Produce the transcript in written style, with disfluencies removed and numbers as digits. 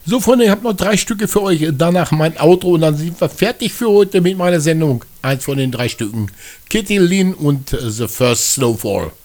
So, Freunde, ich habe noch 3 Stücke für euch. Danach mein Outro und dann sind wir fertig für heute mit meiner Sendung. Eins von den 3 Stücken. Kitty Lynn und The First Snowfall.